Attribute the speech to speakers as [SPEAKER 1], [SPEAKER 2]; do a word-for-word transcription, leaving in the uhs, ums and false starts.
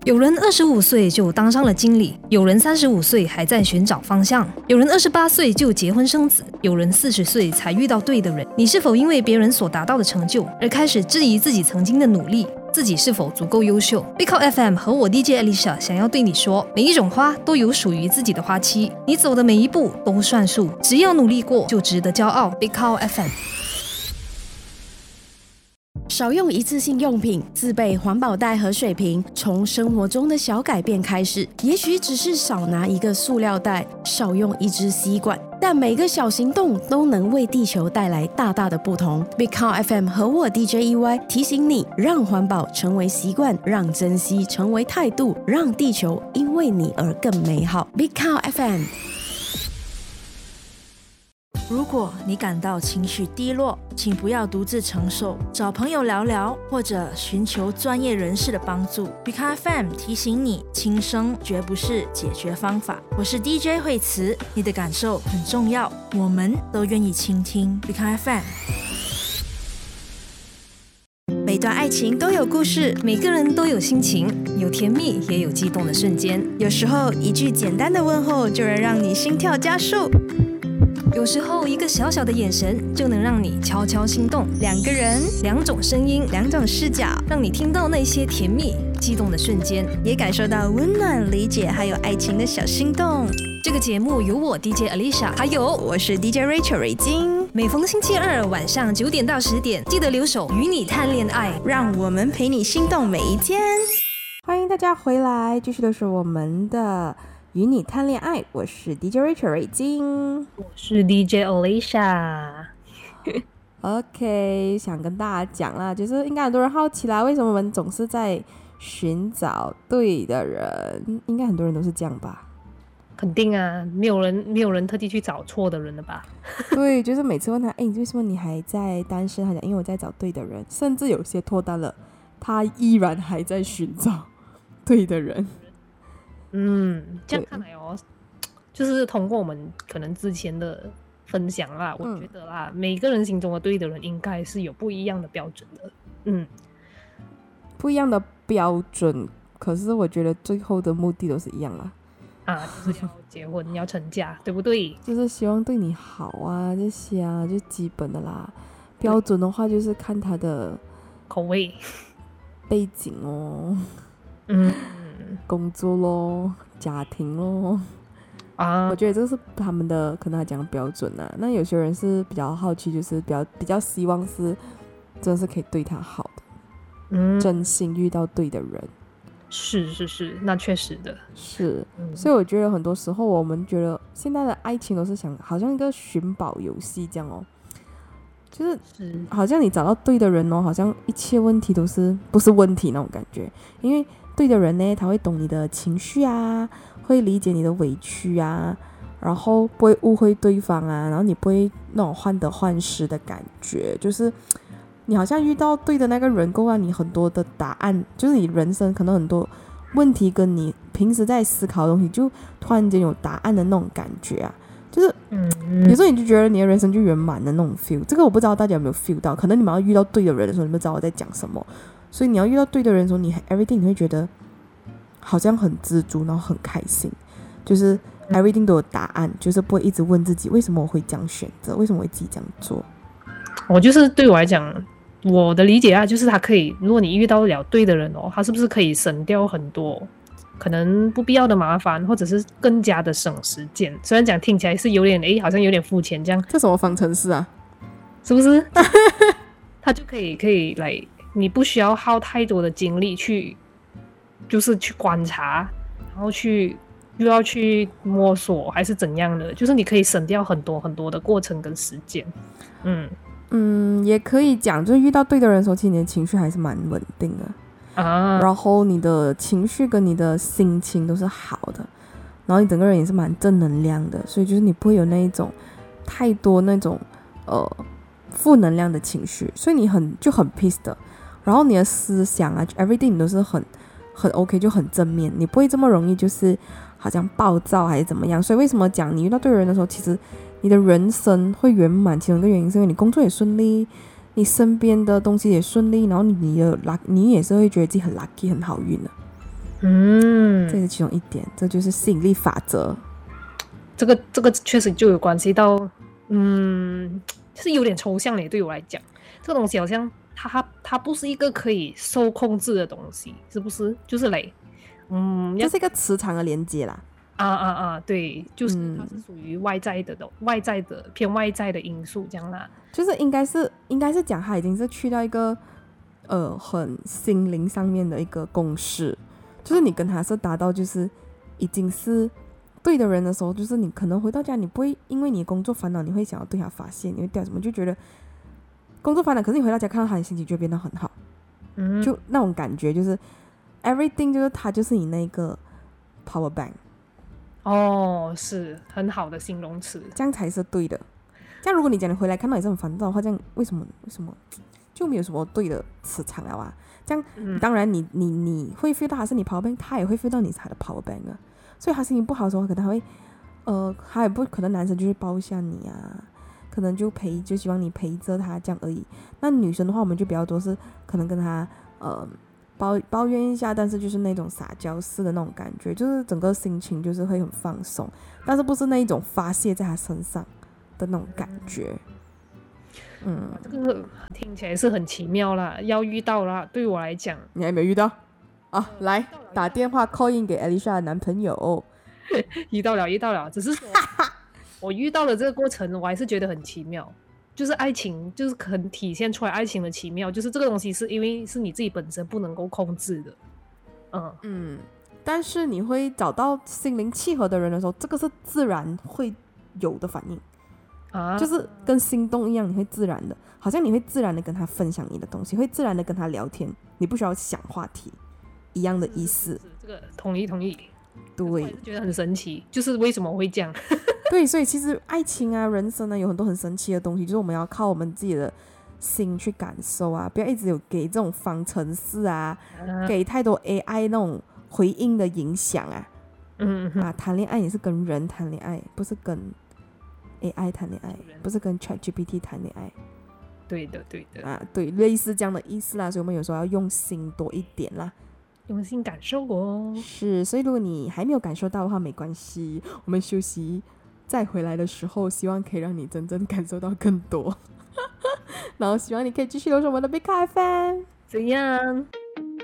[SPEAKER 1] 有人二十五岁就当上了经理，有人三十五岁还在寻找方向，有人二十八岁就结婚生子，有人四十岁才遇到对的人。你是否因为别人所达到的成就而开始质疑自己曾经的努力？自己是否足够优秀？ Big Cow F M 和我 D J Alicia 想要对你说，每一种花都有属于自己的花期，你走的每一步都算数，只要努力过就值得骄傲。 Big Cow F M。
[SPEAKER 2] 少用一次性用品，自备环保袋和水瓶，从生活中的小改变开始。也许只是少拿一个塑料袋，少用一支吸管，但每个小行动都能为地球带来大大的不同。Big Cow F M 和我 D J E Y 提醒你，让环保成为习惯，让珍惜成为态度，让地球因为你而更美好。Big Cow F M。
[SPEAKER 3] 如果你感到情绪低落，请不要独自承受，找朋友聊聊，或者寻求专业人士的帮助。Big Cow F M 提醒你，轻声绝不是解决方法。我是 D J 惠慈，你的感受很重要，我们都愿意倾听。Big Cow F M。每段爱情都有故事，
[SPEAKER 1] 每个人都有心情，有甜蜜也有激动的瞬间。
[SPEAKER 3] 有时候一句简单的问候就能让你心跳加速，
[SPEAKER 1] 有时候一个小小的眼神就能让你悄悄心动。
[SPEAKER 3] 两个人，
[SPEAKER 1] 两种声音，
[SPEAKER 3] 两种视角，
[SPEAKER 1] 让你听到那些甜蜜激动的瞬间，
[SPEAKER 3] 也感受到温暖、理解还有爱情的小心动。
[SPEAKER 1] 这个节目由我 D J Alicia 还有
[SPEAKER 3] 我是 D J Rachel 瑞金，
[SPEAKER 1] 每逢星期二晚上九点到十点，记得留守与你谈恋爱，
[SPEAKER 3] 让我们陪你心动每一天。
[SPEAKER 4] 欢迎大家回来，继续的是我们的与你谈恋爱，我是 D J Rachel 瑞金，
[SPEAKER 1] 我是 D J Alicia。
[SPEAKER 4] OK， 想跟大家讲啦，就是应该很多人好奇啦，为什么我们总是在寻找对的人？应该很多人都是这样吧？
[SPEAKER 5] 肯定啊，没有人没有人特地去找错的人了吧？
[SPEAKER 4] 对，就是每次问他，哎，为什么你还在单身？他讲，因为我在找对的人，甚至有些脱单了，他依然还在寻找对的人。
[SPEAKER 5] 嗯，这样看来哦，就是通过我们可能之前的分享啦，我觉得啦，嗯、每个人心中的对的人应该是有不一样的标准的，嗯，
[SPEAKER 4] 不一样的标准，可是我觉得最后的目的都是一样啦。
[SPEAKER 5] 啊，就是要结婚要成家，对不对？
[SPEAKER 4] 就是希望对你好啊，这些啊，就基本的啦。标准的话，就是看他的
[SPEAKER 5] 口味、
[SPEAKER 4] 背景哦，
[SPEAKER 5] 嗯，
[SPEAKER 4] 工作咯，家庭咯，啊，我觉得这是他们的可能他讲的标准啊。那有些人是比较好奇，就是比较比较希望是真的是可以对他好的，嗯，真心遇到对的人。
[SPEAKER 5] 是是是，那确实的
[SPEAKER 4] 是、嗯、所以我觉得很多时候我们觉得现在的爱情都是想好像一个寻宝游戏这样哦，就是好像你找到对的人哦，好像一切问题都是不是问题那种感觉。因为对的人呢，他会懂你的情绪啊，会理解你的委屈啊，然后不会误会对方啊，然后你不会那种患得患失的感觉，就是你好像遇到对的那个人够啊，你很多的答案，就是你人生可能很多问题跟你平时在思考的东西就突然间有答案的那种感觉啊，就是有时候你就觉得你的人生就圆满的那种 feel。 这个我不知道大家有没有 feel 到，可能你们要遇到对的人的时候你们知道我在讲什么，所以你要遇到对的人的时候你 everything 你会觉得好像很知足，然后很开心，就是 everything 都有答案，就是不会一直问自己为什么我会这样选择，为什么我会自己这样做。
[SPEAKER 5] 我就是对我来讲，我的理解啊，就是他可以，如果你遇到了对的人哦，他是不是可以省掉很多可能不必要的麻烦，或者是更加的省时间？虽然讲听起来是有点，诶，好像有点肤浅这样。
[SPEAKER 4] 这什么方程式啊？
[SPEAKER 5] 是不是？他就可以可以来，你不需要耗太多的精力去，就是去观察，然后去又要去摸索还是怎样的，就是你可以省掉很多很多的过程跟时间。嗯。
[SPEAKER 4] 嗯，也可以讲，就是遇到对的人的时候，其实你的情绪还是蛮稳定的啊，然后你的情绪跟你的心情都是好的，然后你整个人也是蛮正能量的，所以就是你不会有那一种太多那种呃负能量的情绪，所以你很就很 peace 的，然后你的思想啊 everything 都是很很 OK， 就很正面，你不会这么容易就是好像暴躁还是怎么样。所以为什么讲你遇到对的人的时候，其实你的人生会圆满，其中一个原因是因为你工作也顺利，你身边的东西也顺利，然后你的 luck, 你也是会觉得自己很 lucky 很好运的。
[SPEAKER 5] 嗯，
[SPEAKER 4] 这是其中一点，这就是吸引力法则。
[SPEAKER 5] 这个这个确实就有关系到，嗯，是有点抽象的，对我来讲，这个东西好像它它不是一个可以受控制的东西，是不是？就是嘞，嗯，
[SPEAKER 4] 这是一个磁场的连接啦。
[SPEAKER 5] 啊啊啊，对，就是它是属于外在的、嗯、外在的偏外在的因素这样啦。
[SPEAKER 4] 就是应该是应该是讲它已经是去到一个呃很心灵上面的一个共识，就是你跟他是达到就是已经是对的人的时候，就是你可能回到家你不会因为你工作烦恼你会想要对他发泄，你会掉什么就觉得工作烦恼，可是你回到家看到他的心情就会变得很好，嗯，就那种感觉就是 everything 就是他就是你那个 power bank。
[SPEAKER 5] 哦，是很好的形容词，
[SPEAKER 4] 这样才是对的。这样如果你讲你回来看到你这种烦躁的话，这样为什么为什么就没有什么对的磁场了啊？这样、嗯、当然你你你会 feel 到他是你 power bank， 他也会 feel 到你是他的 power bank 啊。所以他心情不好的时候，可能他会呃，他也不可能男生就会抱一下你啊，可能就陪就希望你陪着他这样而已。那女生的话，我们就比较多是可能跟他呃。抱抱怨一下，但是就是那种撒娇式的那种感觉，就是整个心情就是会很放松，但是不是那一种发泄在他身上的那种感觉。嗯，
[SPEAKER 5] 这个听起来是很奇妙啦，要遇到啦，对我来讲，
[SPEAKER 4] 你还没有遇到啊？呃、来打电话 call in 给 Alicia 的男朋友。
[SPEAKER 5] 遇到了，遇到了，只是说我遇到了这个过程，我还是觉得很奇妙。就是爱情，就是很体现出来爱情的奇妙，就是这个东西是因为是你自己本身不能够控制的，嗯
[SPEAKER 4] 嗯，但是你会找到心灵契合的人的时候，这个是自然会有的反应啊，就是跟心动一样，你会自然的，好像你会自然的跟他分享你的东西，会自然的跟他聊天，你不需要想话题一样的意思。
[SPEAKER 5] 是是是这个同意同意，
[SPEAKER 4] 对，
[SPEAKER 5] 觉得很神奇，就是为什么会这样？
[SPEAKER 4] 对，所以其实爱情啊、人生啊，有很多很神奇的东西，就是我们要靠我们自己的心去感受啊，不要一直有给这种方程式啊，啊给太多 A I 那种回应的影响啊。嗯啊，谈恋爱也是跟人谈恋爱，不是跟 A I 谈恋爱，不是跟 ChatGPT 谈恋爱。
[SPEAKER 5] 对的，对的。
[SPEAKER 4] 啊，对，类似这样的意思啦，所以我们有时候要用心多一点啦。
[SPEAKER 5] 用心感受哦。
[SPEAKER 4] 是，所以如果你还没有感受到的话，没关系，我们休息。再回来的时候，希望可以让你真正感受到更多，然后希望你可以继续留守我们的 Big Car F M。
[SPEAKER 5] 怎样？